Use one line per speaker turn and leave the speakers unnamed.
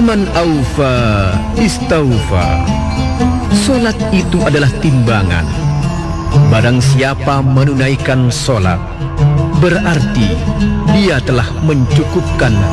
Faman aufa istaufa. Solat itu adalah timbangan. Barang siapa menunaikan solat, berarti dia telah mencukupkan